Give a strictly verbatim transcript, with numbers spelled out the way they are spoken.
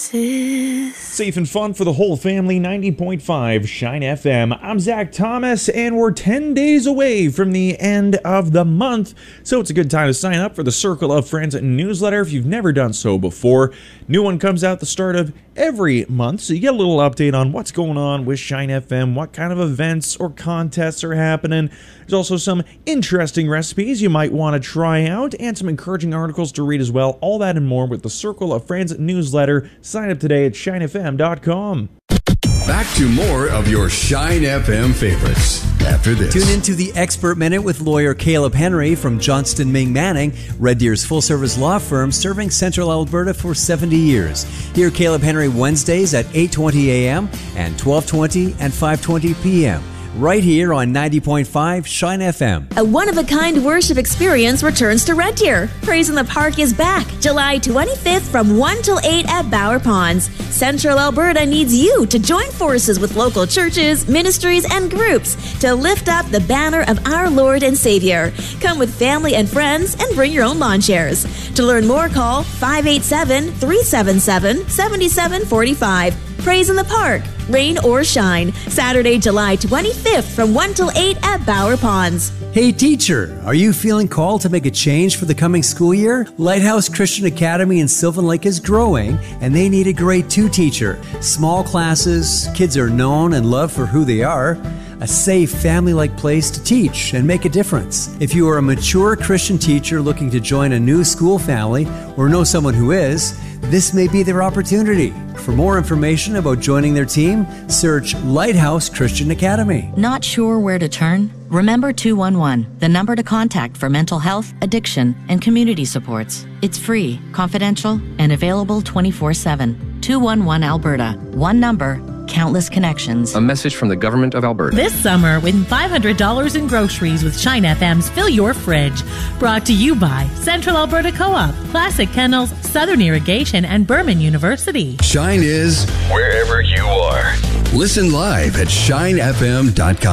promises. Safe and fun for the whole family, ninety point five Shine F M. I'm Zach Thomas, and we're ten days away from the end of the month, so it's a good time to sign up for the Circle of Friends newsletter if you've never done so before. New one comes out the start of every month, so you get a little update on what's going on with Shine F M, what kind of events or contests are happening. There's also some interesting recipes you might want to try out, and some encouraging articles to read as well. All that and more with the Circle of Friends newsletter. Sign up today at shine f m dot com. Back to more of your Shine F M favorites after this. Tune into the Expert Minute with lawyer Caleb Henry from Johnston Ming Manning, Red Deer's full-service law firm serving Central Alberta for seventy years. Hear Caleb Henry Wednesdays at eight twenty a.m. and twelve twenty and five twenty p.m. right here on ninety point five Shine F M. A one-of-a-kind worship experience returns to Red Deer. Praise in the Park is back July twenty-fifth from one till eight at Bower Ponds. Central Alberta needs you to join forces with local churches, ministries, and groups to lift up the banner of our Lord and Savior. Come with family and friends and bring your own lawn chairs. To learn more, call five eight seven, three seven seven, seven seven four five. Praise in the Park, rain or shine. Saturday, July twenty-fifth from one till eight at Bower Ponds. Hey teacher, are you feeling called to make a change for the coming school year? Lighthouse Christian Academy in Sylvan Lake is growing, and they need a grade two teacher. Small classes, kids are known and loved for who they are. A safe, family-like place to teach and make a difference. If you are a mature Christian teacher looking to join a new school family or know someone who is, this may be their opportunity. For more information about joining their team, search Lighthouse Christian Academy. Not sure where to turn? Remember two one one, the number to contact for mental health, addiction, and community supports. It's free, confidential, and available twenty-four seven. two one one Alberta. One number, countless connections. A message from the Government of Alberta. This summer, win five hundred dollars in groceries with Shine F M's Fill Your Fridge. Brought to you by Central Alberta Co-op, Classic Kennels, Southern Irrigation, and Berman University. Shine is wherever you are. Listen live at shine f m dot com.